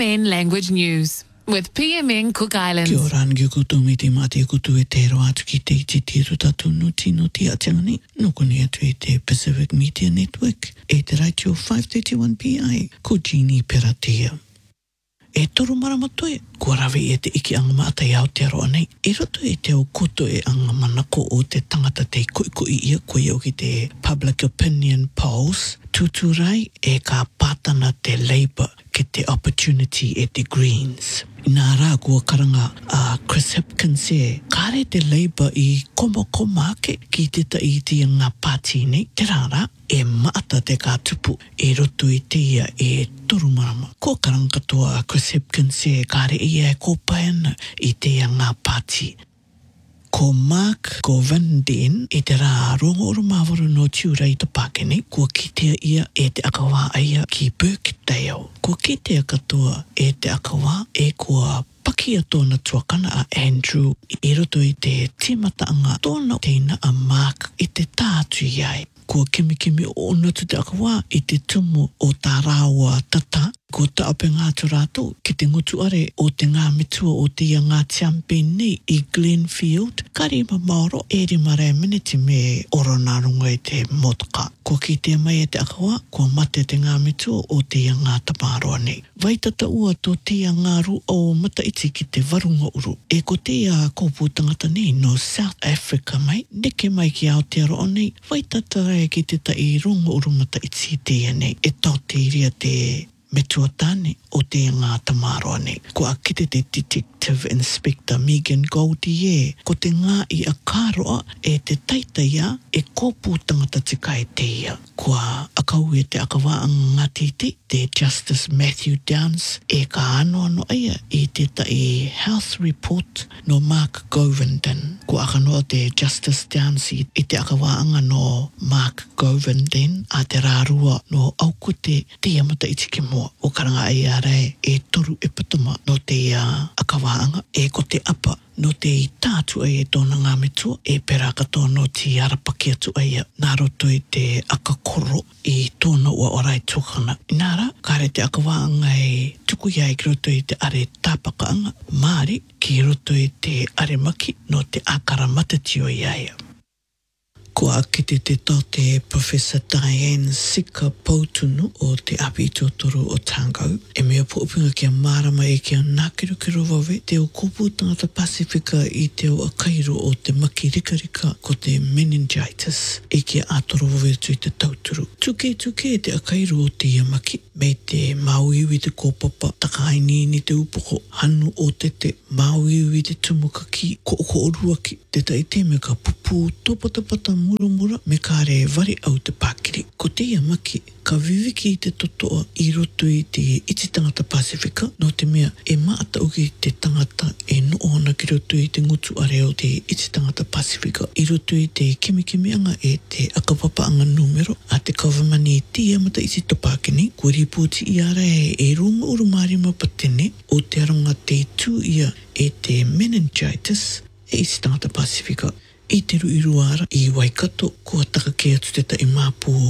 PMN Language News with PMN Cook Islands. Kia ora ngi kutu me te mate kutu e te roa atu ki te iti tiro tatu nuti atangani. Noko ni atu e te Pacific Media Network. E te raitio 531 PI. Ko Jeannie Peratia. E toru maramatoe, kua rawe e te iki anga maata i Aotearoa nei. E roto e te o koto e anga manako o te tangata te koikoi ia koe au ki te public opinion polls. Tuturai e ka pātana te Labour ki te opportunity e te Greens. Nā rā kua karanga Chris Hipkins e, kāre te Labour i koma ake ki te taiti ngā pāti nei. Te rāra e maata te kātupu e roto i te ia e toru marama. Kua karanga katoa Chris Hipkins e, kāre ia e kōpaena i te ia ngā pāti. Ko Mark Govenden e te rā rongo oro māwaru no tiurei te Pākene, kua kitea ia e te akawā aia ki Birkdale. Kua kitea katoa e te akawā e kua pakia tōna tuakana a Andrew i roto i te timataanga tōna teina a Mark i te tātu iai. Kua kimi o natu te akawā i te tumu o tā rāua tata. Ko taape ngā tūrātou ki te ngutu are o te ngā mitua o te ia ngā champion nei i Glenfield. Kari mauro e ri mare miniti me oro nā runga i te motoka. Ko ki te mai e te akawa, ko mate te ngā mitua o te ia ngā taparoa nei. Waitata ua tō te ia ngā ru o mataiti ki te varunga uru. E ko te ia kōpū tangata nei no South Africa mai, neke mai ki Aotearoa nei, waitata rai ki te tai runga uru mataiti te ia nei. E tau te iria te me tuatane o te ngā tamaroa nei. Ko a kite te Detective Inspector Megan Goldie e, ko te ngā i a kāroa e te taitaia e kōpū tangata te kai te ia. Ko a akau e te akawā ngati te Justice Matthew Downs e ka ano aia i te tai Health Report no Mark Govenden. Ko a kanoa te Justice Downs i te akawā no Mark Govenden a te rārua no aukute te amata i tiki mua. O karanga ai are e toru e patuma no te akawaanga e ko te apa no te tātu ai e tōna ngā mitua e pera katoa no te arapaki atu ai nā roto i te akakoro i tōna ua orai tūkana. Nāra, kāre te akawaanga e tuku iai ki roto i te are tāpakaanga Māori ki roto i te are maki no te akara matatio iai. Ko a kite te tote Professor Diane Sika Pautunu o te api tōtoro o Tāngau. E mea pōpinga kia mārama e kia nākero kero wawe te o kōpū tangata Pasifika i te o akairo o te maki rika ko te meningitis e kia ātoro wawe tu i te tauturu. Tuke te akairo o te iamaki me te mauiwi te kōpapa takaini ni te upoko hanu o te mauiwi te tumukaki ko oko oruaki te taite me ka pupu tōpatapata mura me kāre wari au te Pākiri. Ko te iamaki, ka viviki i te totoa i roto i te iti tangata Pasifika, no te mea e maata uki te tangata e noohana ki roto i te ngutu are o te iti tangata Pasifika, i roto i te kimikimianga e te akapapaanga numero, a te kawamani te iamata iti to Pākini, ko ripoti i ara e runga uru marima patene o te aronga te tū ia e te meningitis e iti tangata Pasifika. I te ruiruara i Waikato, kua taka ke atu te tai māpū